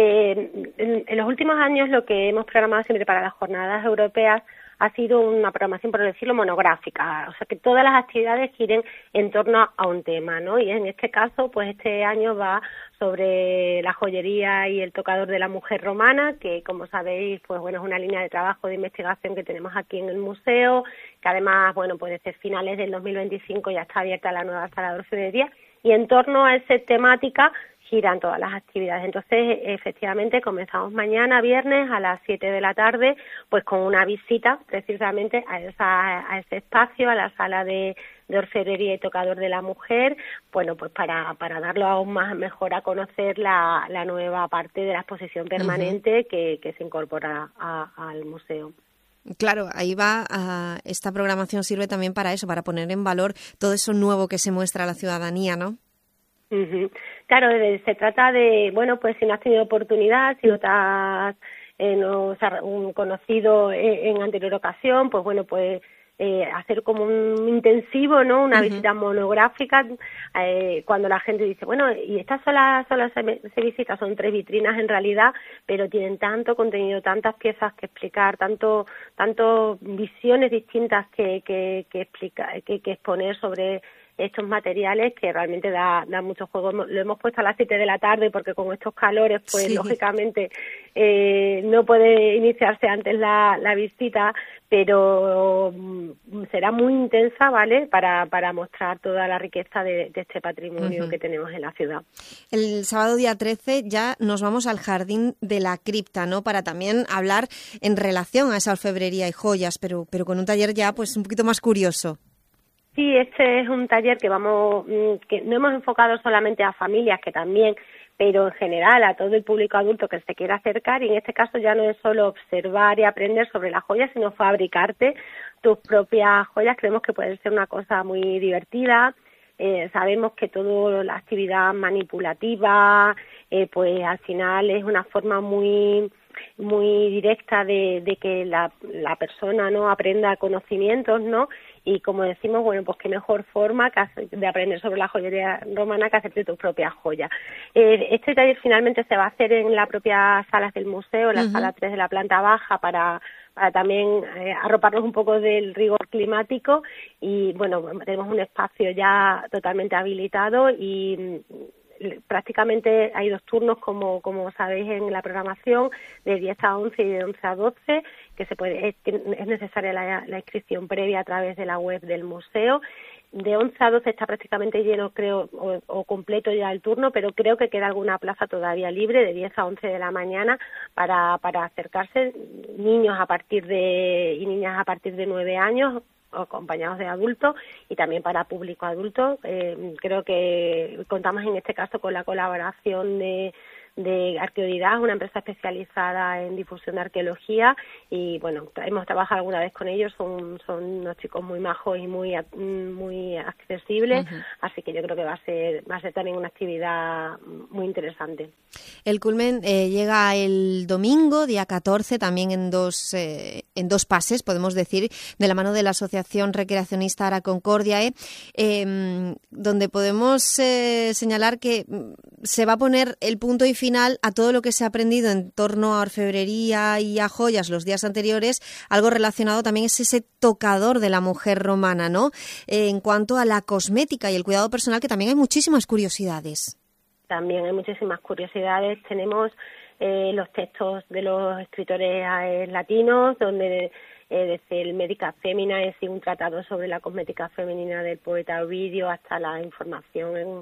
eh, en, en los últimos años lo que hemos programado siempre para las jornadas europeas ha sido una programación, por decirlo, monográfica, o sea que todas las actividades giren en torno a un tema, ¿no? Y en este caso, pues este año va sobre la joyería y el tocador de la mujer romana, que como sabéis, pues bueno, es una línea de trabajo de investigación que tenemos aquí en el museo, que además, bueno, pues desde finales del dos mil veinticinco ya está abierta la nueva sala de orfebrería, y en torno a esa temática giran todas las actividades. Entonces, efectivamente, comenzamos mañana, viernes, a las siete de la tarde, pues con una visita precisamente a esa, a ese espacio, a la sala de, de orfebrería y tocador de la mujer, bueno, pues para, para darlo aún más mejor a conocer la, la nueva parte de la exposición permanente uh-huh. que, que se incorpora a, al museo. Claro, ahí va, uh, esta programación sirve también para eso, para poner en valor todo eso nuevo que se muestra a la ciudadanía, ¿no? Uh-huh. Claro, se trata de, bueno, pues si no has tenido oportunidad, si no te has, eh, no has un conocido en, en anterior ocasión, pues bueno, pues eh, hacer como un intensivo, ¿no? Una uh-huh. visita monográfica, eh, cuando la gente dice, bueno, y estas solas, solas se, se visitas, son tres vitrinas en realidad, pero tienen tanto contenido, tantas piezas que explicar, tanto, tanto visiones distintas que, que, que explicar, que, que exponer sobre estos materiales, que realmente da, da mucho juego. Lo hemos puesto a las siete de la tarde porque con estos calores, pues sí. lógicamente eh, no puede iniciarse antes la, la visita, pero será muy intensa, ¿vale?, para, para mostrar toda la riqueza de, de este patrimonio uh-huh. que tenemos en la ciudad. El sábado día trece ya nos vamos al Jardín de la Cripta, ¿no?, para también hablar en relación a esa orfebrería y joyas, pero, pero con un taller ya pues un poquito más curioso. Sí, este es un taller que vamos, que no hemos enfocado solamente a familias, que también, pero en general a todo el público adulto que se quiera acercar, y en este caso ya no es solo observar y aprender sobre las joyas, sino fabricarte tus propias joyas. Creemos que puede ser una cosa muy divertida. Eh, sabemos que toda la actividad manipulativa, eh, pues al final es una forma muy muy directa de, de que la, la persona no aprenda conocimientos, ¿no? y como decimos, bueno, pues qué mejor forma que hacer, de aprender sobre la joyería romana que hacerte tus propias joyas. Eh, este taller finalmente se va a hacer en la propia sala del museo, en la uh-huh. sala tres de la planta baja, para para también eh, arroparnos un poco del rigor climático y, bueno, tenemos un espacio ya totalmente habilitado y prácticamente hay dos turnos, como como sabéis en la programación, de diez a once y de once a doce, que se puede es, es necesaria la, la inscripción previa a través de la web del museo. De once a doce está prácticamente lleno, creo, o, o completo ya el turno, pero creo que queda alguna plaza todavía libre de diez a once de la mañana para para acercarse niños a partir de y niñas a partir de nueve años, acompañados de adultos, y también para público adulto. Eh, creo que contamos en este caso con la colaboración de de Arqueodidad, una empresa especializada en difusión de arqueología, y bueno, hemos trabajado alguna vez con ellos, son son unos chicos muy majos y muy muy accesibles, uh-huh. así que yo creo que va a ser va a ser también una actividad muy interesante. El culmen eh, llega el domingo, día catorce, también en dos eh, en dos pases, podemos decir, de la mano de la Asociación Recreacionista Ara Concordiae, eh, donde podemos eh, señalar que se va a poner el punto y final a todo lo que se ha aprendido en torno a orfebrería y a joyas los días anteriores. Algo relacionado también es ese tocador de la mujer romana, ¿no? Eh, en cuanto a la cosmética y el cuidado personal, que también hay muchísimas curiosidades. También hay muchísimas curiosidades. Tenemos eh, los textos de los escritores eh, latinos, donde eh, desde el Medica Femina es un tratado sobre la cosmética femenina del poeta Ovidio, hasta la información en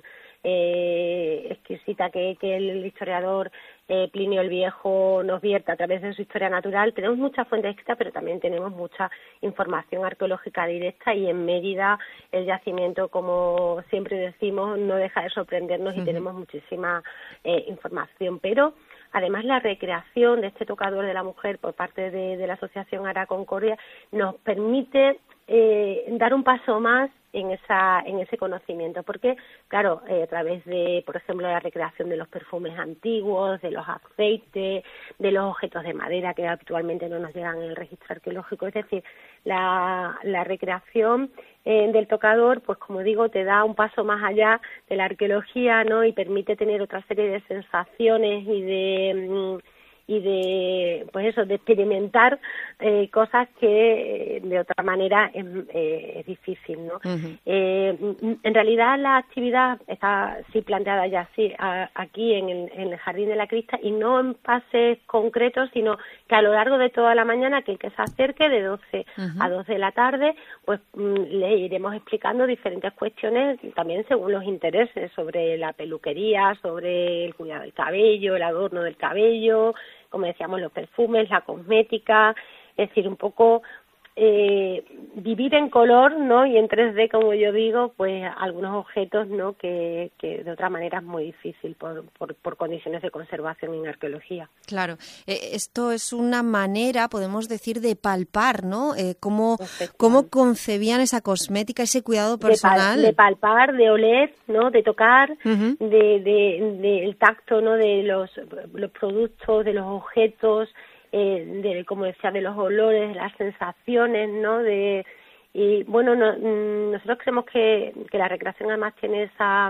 Eh, exquisita que, que el historiador eh, Plinio el Viejo nos vierte a través de su historia natural. Tenemos muchas fuentes escritas, pero también tenemos mucha información arqueológica directa, y en Mérida el yacimiento, como siempre decimos, no deja de sorprendernos y uh-huh. tenemos muchísima eh, información. Pero además la recreación de este tocador de la mujer por parte de, de la Asociación Ara Concordia nos permite eh, dar un paso más en esa en ese conocimiento, porque claro, eh, a través de, por ejemplo, la recreación de los perfumes antiguos, de los aceites, de los objetos de madera que habitualmente no nos llegan en el registro arqueológico, es decir, la, la recreación eh, del tocador, pues como digo, te da un paso más allá de la arqueología, ¿no? Y permite tener otra serie de sensaciones y de mm, y de, pues eso, de experimentar eh, cosas que eh, de otra manera es, eh, es difícil, ¿no? Uh-huh. Eh, en realidad la actividad está sí planteada ya sí a, aquí en el, en el Jardín de la Crista, y no en pases concretos, sino que a lo largo de toda la mañana, que el que se acerque de doce uh-huh. a dos de la tarde, pues mm, le iremos explicando diferentes cuestiones, también según los intereses, sobre la peluquería, sobre el cuidado del cabello, el adorno del cabello, como decíamos, los perfumes, la cosmética, es decir, un poco eh, vivir en color, ¿no? Y en tres D, como yo digo, pues algunos objetos, ¿no? Que, que de otra manera es muy difícil por, por, por condiciones de conservación en arqueología. Claro, eh, esto es una manera, podemos decir, de palpar, ¿no? Eh, cómo, cómo concebían esa cosmética, ese cuidado personal. De, pal, de palpar, de oler, ¿no? De tocar, uh-huh. de, de, de el tacto, ¿no? De los, los productos, de los objetos, eh, de, como decía, de los olores, de las sensaciones, ¿no? De y bueno, no, nosotros creemos que, que la recreación además tiene esa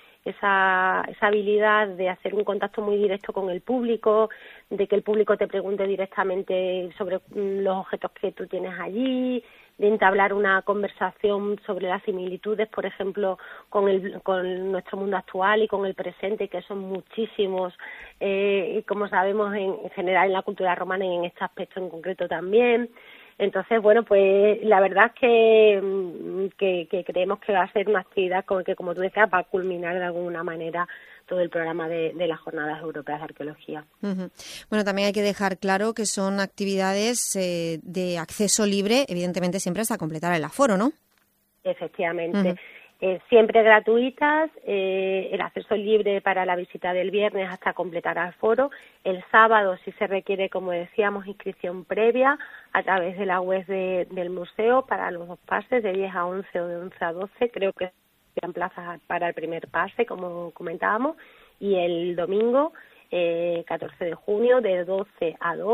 esa esa habilidad de hacer un contacto muy directo con el público, de que el público te pregunte directamente sobre los objetos que tú tienes allí, de entablar una conversación sobre las similitudes, por ejemplo, con el con nuestro mundo actual y con el presente, que son muchísimos, eh, y como sabemos en, en general en la cultura romana y en este aspecto en concreto también. Entonces, bueno, pues la verdad es que, que, que creemos que va a ser una actividad con que, como tú decías, va a culminar de alguna manera todo el programa de, de las Jornadas Europeas de Arqueología. Uh-huh. Bueno, también hay que dejar claro que son actividades eh, de acceso libre, evidentemente siempre hasta completar el aforo, ¿no? Efectivamente. Uh-huh. Eh, siempre gratuitas, eh, el acceso libre para la visita del viernes hasta completar aforo. El sábado sí se requiere, como decíamos, inscripción previa a través de la web de, del museo para los dos pases, de diez a once o de once a doce. Creo que sean plazas para el primer pase, como comentábamos. Y el domingo, eh, catorce de junio, de doce a dos,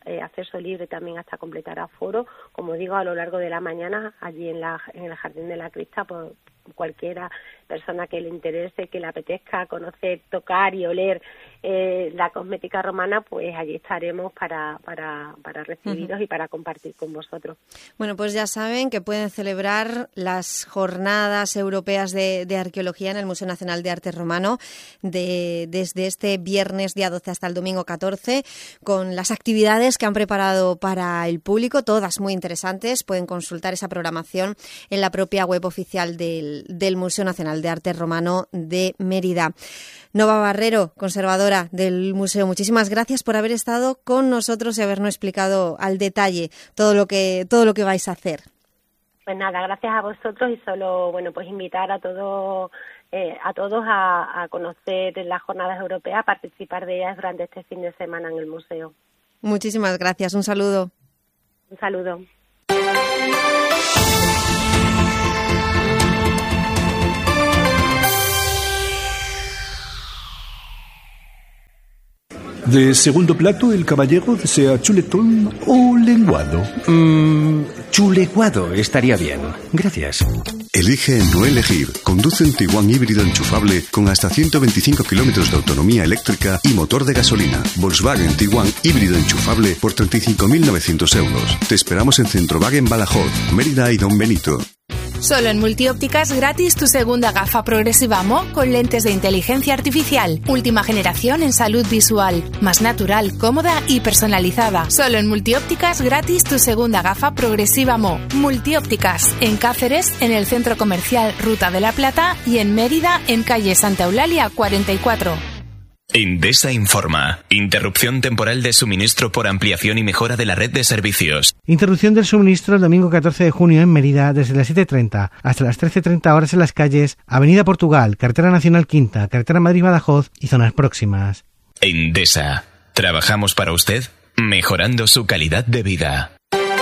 eh, acceso libre también hasta completar aforo, como digo, a lo largo de la mañana allí en, la, en el Jardín de la Crista, por cualquiera persona que le interese, que le apetezca conocer, tocar y oler eh, la cosmética romana, pues allí estaremos para, para, para recibiros uh-huh. y para compartir con vosotros. Bueno, pues ya saben que pueden celebrar las jornadas europeas de, de arqueología en el Museo Nacional de Arte Romano de, desde este viernes día doce hasta el domingo catorce, con las actividades que han preparado para el público, todas muy interesantes. Pueden consultar esa programación en la propia web oficial del, del Museo Nacional de Arte Romano de Mérida. Nova Barrero, conservadora del museo, muchísimas gracias por haber estado con nosotros y habernos explicado al detalle todo lo que todo lo que vais a hacer. Pues nada, gracias a vosotros y solo, bueno, pues invitar a todos eh, a todos a, a conocer las jornadas europeas, a participar de ellas durante este fin de semana en el museo. Muchísimas gracias, un saludo. Un saludo. De segundo plato, el caballero desea chuletón o lenguado. Mm, chuleguado estaría bien. Gracias. Elige no elegir. Conduce un Tiguan híbrido enchufable con hasta ciento veinticinco kilómetros de autonomía eléctrica y motor de gasolina. Volkswagen Tiguan híbrido enchufable por treinta y cinco mil novecientos euros. Te esperamos en Centrowagen Badajoz, Mérida y Don Benito. Solo en Multiópticas gratis tu segunda gafa progresiva M O con lentes de inteligencia artificial. Última generación en salud visual. Más natural, cómoda y personalizada. Solo en Multiópticas gratis tu segunda gafa progresiva M O. Multiópticas en Cáceres, en el Centro Comercial Ruta de la Plata y en Mérida, en calle Santa Eulalia cuarenta y cuatro. Endesa informa. Interrupción temporal de suministro por ampliación y mejora de la red de servicios. Interrupción del suministro el domingo catorce de junio en Mérida desde las siete y treinta hasta las trece y treinta horas en las calles Avenida Portugal, Carretera Nacional Quinta, Carretera Madrid-Badajoz y zonas próximas. Endesa. Trabajamos para usted, mejorando su calidad de vida.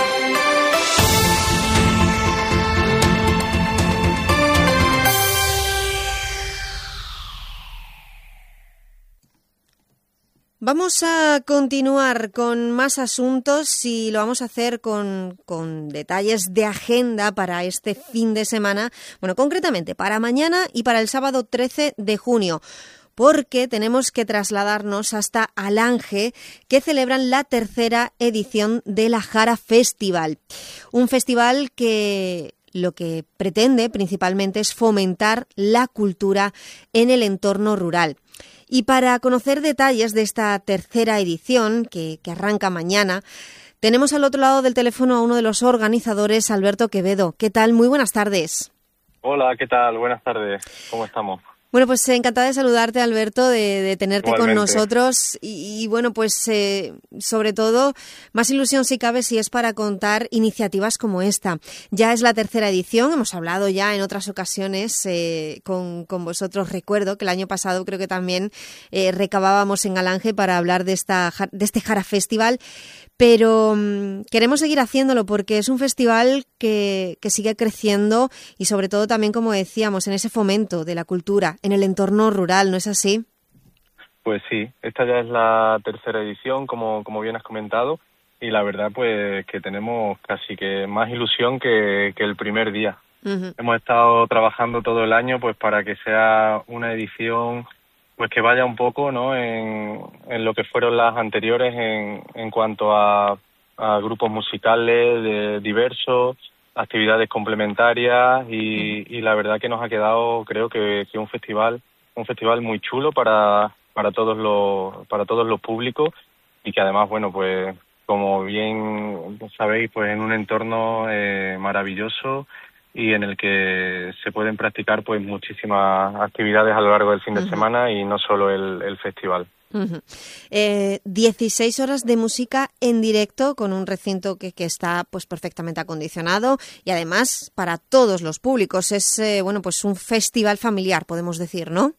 Vamos a continuar con más asuntos y lo vamos a hacer con, con detalles de agenda para este fin de semana, bueno, concretamente para mañana y para el sábado trece de junio, porque tenemos que trasladarnos hasta Alange, que celebran la tercera edición de la Jara Festival, un festival que lo que pretende principalmente es fomentar la cultura en el entorno rural. Y para conocer detalles de esta tercera edición, que, que arranca mañana, tenemos al otro lado del teléfono a uno de los organizadores, Alberto Quevedo. ¿Qué tal? Muy buenas tardes. Hola, ¿qué tal? Buenas tardes. ¿Cómo estamos? Bueno, pues encantada de saludarte, Alberto, de, de tenerte Igualmente. con nosotros y, y bueno, pues eh, sobre todo, más ilusión si cabe si es para contar iniciativas como esta. Ya es la tercera edición, hemos hablado ya en otras ocasiones eh, con, con vosotros. Recuerdo que el año pasado creo que también eh, recabábamos en Alange para hablar de, esta, de este Jara Festival, pero um, queremos seguir haciéndolo porque es un festival que, que sigue creciendo y sobre todo también, como decíamos, en ese fomento de la cultura en el entorno rural, ¿no es así? Pues sí, esta ya es la tercera edición, como, como bien has comentado, y la verdad pues que tenemos casi que más ilusión que, que el primer día. Uh-huh. Hemos estado trabajando todo el año pues para que sea una edición pues que vaya un poco, ¿no?, en, en lo que fueron las anteriores en, en cuanto a, a grupos musicales de diversos, actividades complementarias y, y la verdad que nos ha quedado, creo que, que un festival, un festival muy chulo para, para todos los, para todos los públicos y que además, bueno, pues como bien sabéis, pues en un entorno eh, maravilloso y en el que se pueden practicar pues muchísimas actividades a lo largo del fin de uh-huh. semana y no solo el, el festival. Uh-huh. Eh, dieciséis horas de música en directo con un recinto que, que está pues perfectamente acondicionado y además para todos los públicos. Es eh, bueno pues un festival familiar, podemos decir, ¿no?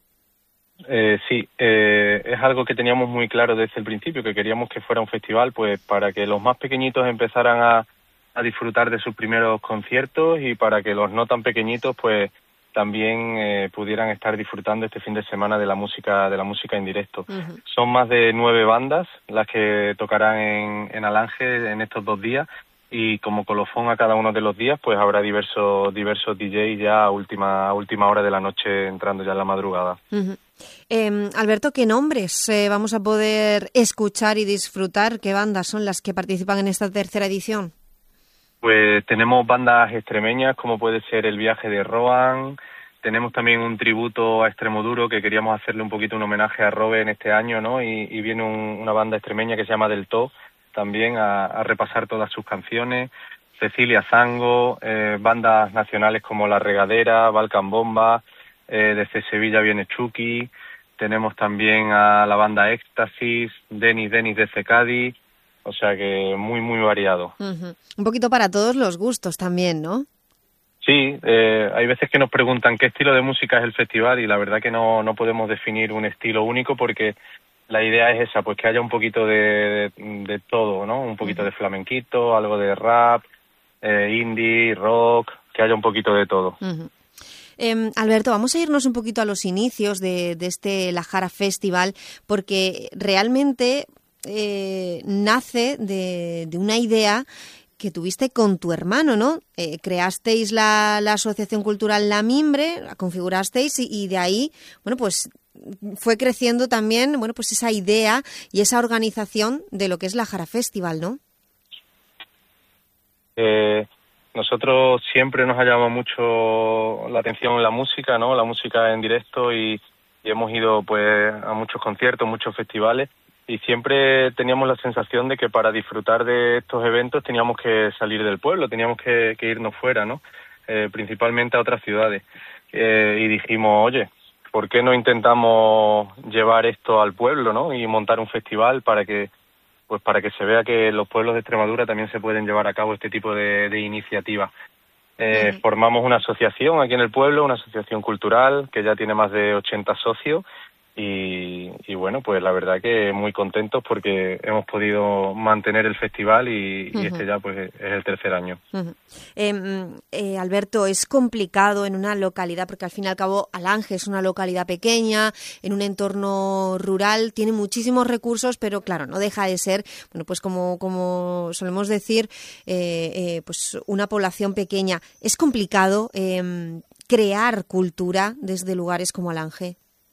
Eh, sí, eh, es algo que teníamos muy claro desde el principio, que queríamos que fuera un festival pues para que los más pequeñitos empezaran a a disfrutar de sus primeros conciertos y para que los no tan pequeñitos pues también eh, pudieran estar disfrutando este fin de semana de la música de la música en directo. Uh-huh. Son más de nueve bandas las que tocarán en, en Alange en estos dos días, y como colofón a cada uno de los días pues habrá diversos diversos D Js ya a última a última hora de la noche, entrando ya en la madrugada. Uh-huh. eh, Alberto, ¿qué nombres eh, vamos a poder escuchar y disfrutar? ¿Qué bandas son las que participan en esta tercera edición? Pues tenemos bandas extremeñas como puede ser El Viaje de Rohan. Tenemos también un tributo a Extremoduro, que queríamos hacerle un poquito un homenaje a Robe en este año, ¿no? Y, y viene un, una banda extremeña que se llama Del To, también a, a repasar todas sus canciones. Cecilia Zango, eh, bandas nacionales como La Regadera, Balkan Bomba, eh, desde Sevilla viene Chucky. Tenemos también a la banda Éxtasis, Denis Denis desde Cádiz. O sea que muy, muy variado. Uh-huh. Un poquito para todos los gustos también, ¿no? Sí, eh, hay veces que nos preguntan qué estilo de música es el festival, y la verdad que no, no podemos definir un estilo único, porque la idea es esa, pues que haya un poquito de, de, de todo, ¿no? Un poquito uh-huh. de flamenquito, algo de rap, eh, indie, rock, que haya un poquito de todo. Uh-huh. Eh, Alberto, vamos a irnos un poquito a los inicios de, de este La Jara Festival, porque realmente eh, nace de, de una idea que tuviste con tu hermano, ¿no? Eh, creasteis la, la Asociación Cultural La Mimbre, la configurasteis y, y de ahí, bueno, pues fue creciendo también, bueno, pues esa idea y esa organización de lo que es la Jara Festival, ¿no? Eh, nosotros siempre nos ha llamado mucho la atención la música, ¿no? La música en directo, y, y hemos ido pues a muchos conciertos, muchos festivales. Y siempre teníamos la sensación de que para disfrutar de estos eventos teníamos que salir del pueblo, teníamos que, que irnos fuera, ¿no? Eh, principalmente a otras ciudades. Eh, y dijimos, oye, ¿por qué no intentamos llevar esto al pueblo, ¿no? Y montar un festival para que, pues para que se vea que en los pueblos de Extremadura también se pueden llevar a cabo este tipo de, de iniciativas. Eh, uh-huh. Formamos una asociación aquí en el pueblo, una asociación cultural que ya tiene más de ochenta socios. Y, y bueno, pues la verdad que muy contentos porque hemos podido mantener el festival y, uh-huh. y este ya pues es el tercer año. Uh-huh. eh, eh, Alberto, es complicado en una localidad, porque al fin y al cabo Alange es una localidad pequeña, en un entorno rural, tiene muchísimos recursos, pero claro, no deja de ser, bueno, pues como, como solemos decir, eh, eh, pues una población pequeña. ¿Es complicado eh, crear cultura desde lugares como Alange?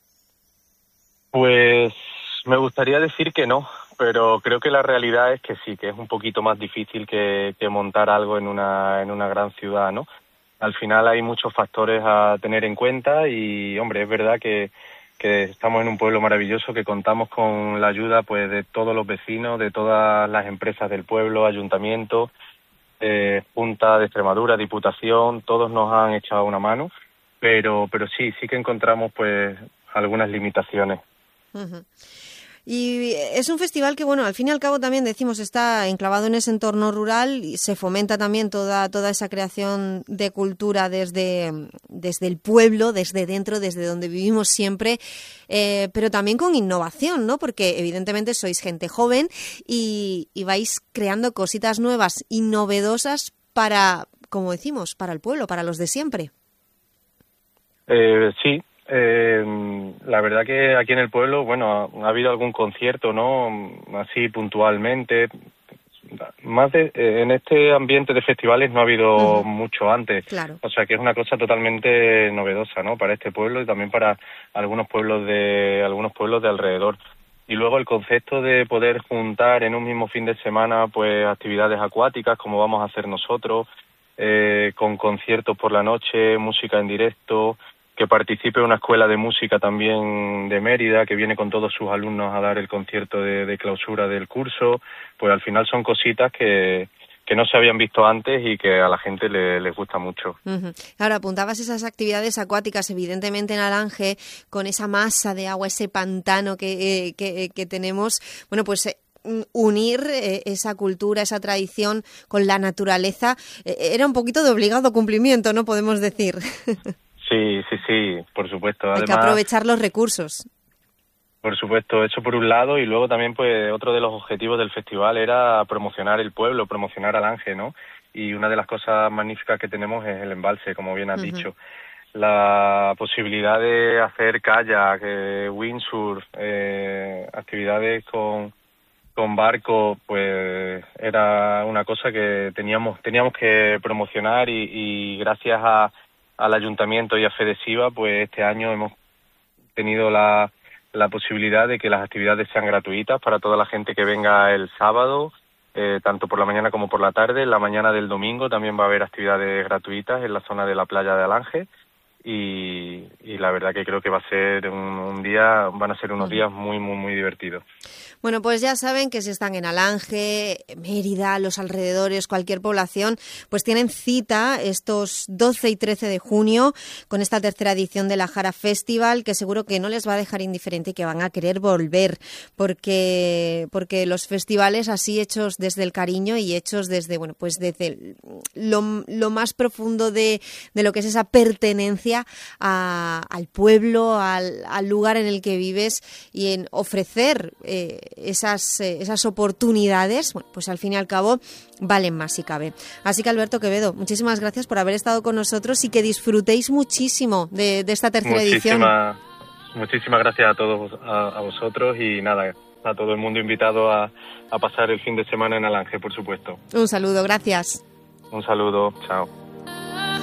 Pues me gustaría decir que no, pero creo que la realidad es que sí, que es un poquito más difícil que, que montar algo en una en una gran ciudad, ¿no? Al final hay muchos factores a tener en cuenta y, hombre, es verdad que, que estamos en un pueblo maravilloso, que contamos con la ayuda pues de todos los vecinos, de todas las empresas del pueblo, ayuntamiento, eh, Junta de Extremadura, Diputación, todos nos han echado una mano, pero pero sí, sí que encontramos pues algunas limitaciones. Uh-huh. Y es un festival que, bueno, al fin y al cabo también decimos está enclavado en ese entorno rural y se fomenta también toda toda esa creación de cultura desde, desde el pueblo, desde dentro, desde donde vivimos siempre, eh, pero también con innovación, ¿no? Porque evidentemente sois gente joven y, y vais creando cositas nuevas y novedosas para, como decimos, para el pueblo, para los de siempre. Eh, sí. Eh, la verdad que aquí en el pueblo, bueno, ha, ha habido algún concierto, ¿no? Así puntualmente. Más de, eh, en este ambiente de festivales no ha habido uh-huh. mucho antes. Claro. O sea que es una cosa totalmente novedosa, ¿no? Para este pueblo y también para algunos pueblos de algunos pueblos de alrededor. Y luego el concepto de poder juntar en un mismo fin de semana, pues actividades acuáticas, como vamos a hacer nosotros, eh, con conciertos por la noche, música en directo, que participe una escuela de música también de Mérida, que viene con todos sus alumnos a dar el concierto de, de clausura del curso, pues al final son cositas que, que no se habían visto antes y que a la gente le, les gusta mucho. Uh-huh. Ahora, apuntabas esas actividades acuáticas, evidentemente en Alange, con esa masa de agua, ese pantano que, eh, que, que tenemos, bueno, pues... Eh, unir eh, esa cultura, esa tradición con la naturaleza, eh, era un poquito de obligado cumplimiento, ¿no? Podemos decir. Sí, sí, sí, por supuesto. Hay Además, que aprovechar los recursos. Por supuesto, eso por un lado, y luego también pues otro de los objetivos del festival era promocionar el pueblo, promocionar Alange, ¿no? Y una de las cosas magníficas que tenemos es el embalse, como bien has uh-huh. dicho. la posibilidad de hacer kayak, eh, windsurf, eh, actividades con con barco, pues era una cosa que teníamos teníamos que promocionar y, y gracias a, al ayuntamiento y a Fedesiva, pues este año hemos tenido la, la posibilidad de que las actividades sean gratuitas para toda la gente que venga el sábado, eh, tanto por la mañana como por la tarde. En la mañana del domingo también va a haber actividades gratuitas en la zona de la playa de Alange. Y, y la verdad que creo que va a ser un, un día, van a ser unos días muy, muy, muy divertidos. Bueno, pues ya saben que si están en Alange, Mérida, los alrededores, cualquier población, pues tienen cita estos doce y trece de junio con esta tercera edición de la Jara Festival, que seguro que no les va a dejar indiferente y que van a querer volver, porque porque los festivales así hechos desde el cariño y hechos desde, bueno, pues desde lo, lo más profundo de, de lo que es esa pertenencia a, al pueblo, al, al lugar en el que vives y en ofrecer eh, esas, eh, esas oportunidades, bueno, pues al fin y al cabo valen más si cabe. Así que Alberto Quevedo, muchísimas gracias por haber estado con nosotros y que disfrutéis muchísimo de, de esta tercera Muchísima, edición. Muchísimas gracias a todos, a, a vosotros y nada, a todo el mundo invitado a, a pasar el fin de semana en Alange, por supuesto. Un saludo, gracias. Un saludo, chao.